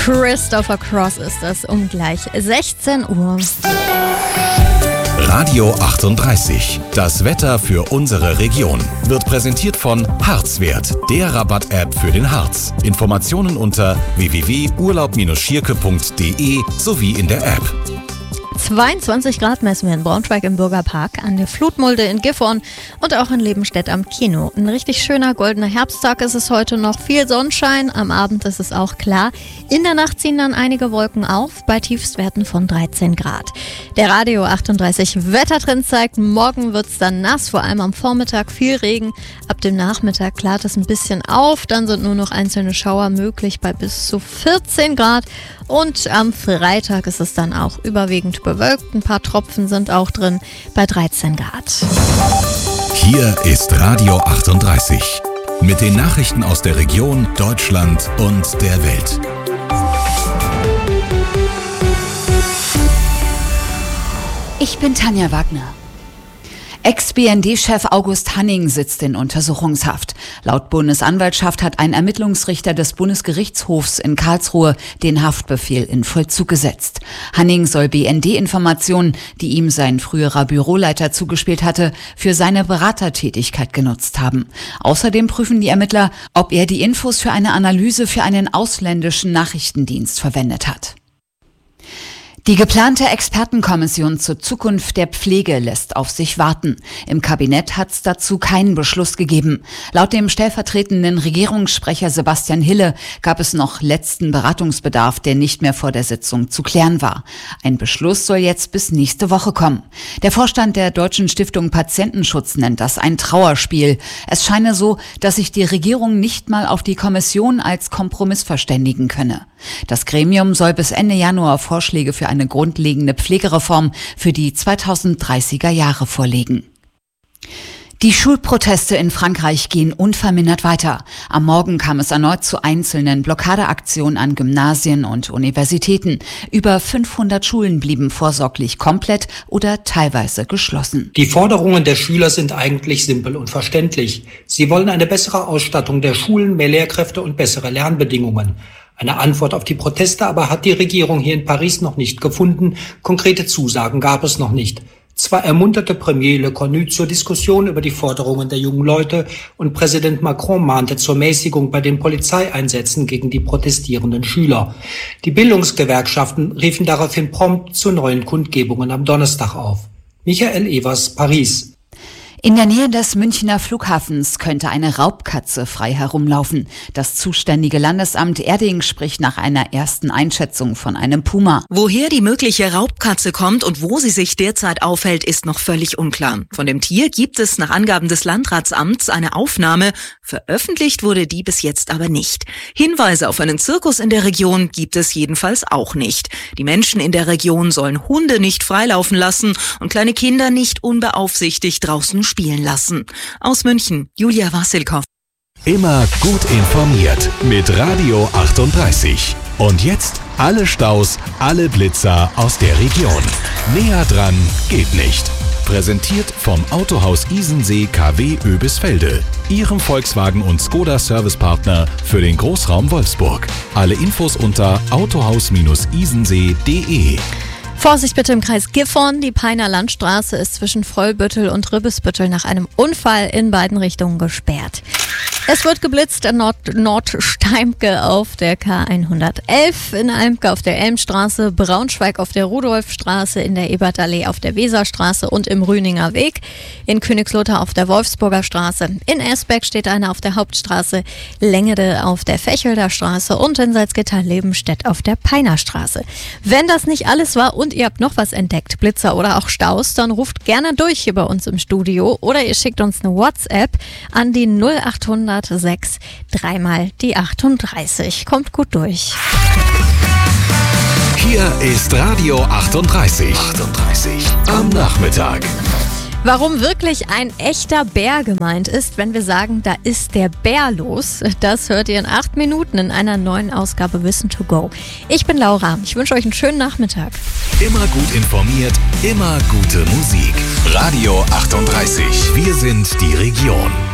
Christopher Cross ist das um gleich 16 Uhr. Radio 38. Das Wetter für unsere Region wird präsentiert von Harzwert, der Rabatt-App für den Harz. Informationen unter www.urlaub-schierke.de sowie in der App. 22 Grad messen wir in Braunschweig im Bürgerpark, an der Flutmulde in Gifhorn und auch in Lebenstedt am Kino. Ein richtig schöner goldener Herbsttag ist es heute noch, viel Sonnenschein, am Abend ist es auch klar. In der Nacht ziehen dann einige Wolken auf, bei Tiefstwerten von 13 Grad. Der Radio 38 Wettertrend zeigt, morgen wird es dann nass, vor allem am Vormittag viel Regen. Ab dem Nachmittag klart es ein bisschen auf, dann sind nur noch einzelne Schauer möglich bei bis zu 14 Grad. Und am Freitag ist es dann auch überwiegend bewölkt. Ein paar Tropfen sind auch drin bei 13 Grad. Hier ist Radio 38 mit den Nachrichten aus der Region, Deutschland und der Welt. Ich bin Tanja Wagner. Ex-BND-Chef August Hanning sitzt in Untersuchungshaft. Laut Bundesanwaltschaft hat ein Ermittlungsrichter des Bundesgerichtshofs in Karlsruhe den Haftbefehl in Vollzug gesetzt. Hanning soll BND-Informationen, die ihm sein früherer Büroleiter zugespielt hatte, für seine Beratertätigkeit genutzt haben. Außerdem prüfen die Ermittler, ob er die Infos für eine Analyse für einen ausländischen Nachrichtendienst verwendet hat. Die geplante Expertenkommission zur Zukunft der Pflege lässt auf sich warten. Im Kabinett hat es dazu keinen Beschluss gegeben. Laut dem stellvertretenden Regierungssprecher Sebastian Hille gab es noch letzten Beratungsbedarf, der nicht mehr vor der Sitzung zu klären war. Ein Beschluss soll jetzt bis nächste Woche kommen. Der Vorstand der Deutschen Stiftung Patientenschutz nennt das ein Trauerspiel. Es scheine so, dass sich die Regierung nicht mal auf die Kommission als Kompromiss verständigen könne. Das Gremium soll bis Ende Januar Vorschläge für eine grundlegende Pflegereform für die 2030er Jahre vorlegen. Die Schulproteste in Frankreich gehen unvermindert weiter. Am Morgen kam es erneut zu einzelnen Blockadeaktionen an Gymnasien und Universitäten. Über 500 Schulen blieben vorsorglich komplett oder teilweise geschlossen. Die Forderungen der Schüler sind eigentlich simpel und verständlich. Sie wollen eine bessere Ausstattung der Schulen, mehr Lehrkräfte und bessere Lernbedingungen. Eine Antwort auf die Proteste aber hat die Regierung hier in Paris noch nicht gefunden. Konkrete Zusagen gab es noch nicht. Zwar ermunterte Premier Le Cornu zur Diskussion über die Forderungen der jungen Leute und Präsident Macron mahnte zur Mäßigung bei den Polizeieinsätzen gegen die protestierenden Schüler. Die Bildungsgewerkschaften riefen daraufhin prompt zu neuen Kundgebungen am Donnerstag auf. Michael Evers, Paris. In der Nähe des Münchner Flughafens könnte eine Raubkatze frei herumlaufen. Das zuständige Landesamt Erding spricht nach einer ersten Einschätzung von einem Puma. Woher die mögliche Raubkatze kommt und wo sie sich derzeit aufhält, ist noch völlig unklar. Von dem Tier gibt es nach Angaben des Landratsamts eine Aufnahme. Veröffentlicht wurde die bis jetzt aber nicht. Hinweise auf einen Zirkus in der Region gibt es jedenfalls auch nicht. Die Menschen in der Region sollen Hunde nicht freilaufen lassen und kleine Kinder nicht unbeaufsichtigt draußen spielen lassen. Aus München, Julia Wassilkow. Immer gut informiert mit Radio 38. Und jetzt alle Staus, alle Blitzer aus der Region. Näher dran geht nicht. Präsentiert vom Autohaus Isensee KW Oebisfelde, Ihrem Volkswagen- und Skoda-Servicepartner für den Großraum Wolfsburg. Alle Infos unter autohaus-isensee.de. Vorsicht bitte im Kreis Gifhorn. Die Peiner Landstraße ist zwischen Vollbüttel und Ribbesbüttel nach einem Unfall in beiden Richtungen gesperrt. Es wird geblitzt in Nordsteimke auf der K111, in Almke auf der Elmstraße, Braunschweig auf der Rudolfstraße, in der Ebertallee auf der Weserstraße und im Rüninger Weg, in Königslutter auf der Wolfsburger Straße, in Esbeck steht einer auf der Hauptstraße, Längede auf der Fechelder Straße und in Salzgitter-Lebenstedt auf der Peinerstraße. Wenn das nicht alles war und ihr habt noch was entdeckt, Blitzer oder auch Staus, dann ruft gerne durch hier bei uns im Studio oder ihr schickt uns eine WhatsApp an die 0800 6 3 die 38. Kommt gut durch. Hier ist Radio 38. Am Nachmittag. Warum wirklich ein echter Bär gemeint ist, wenn wir sagen, da ist der Bär los, das hört ihr in 8 Minuten in einer neuen Ausgabe Wissen to go. Ich bin Laura, ich wünsche euch einen schönen Nachmittag. Immer gut informiert, immer gute Musik. Radio 38, wir sind die Region.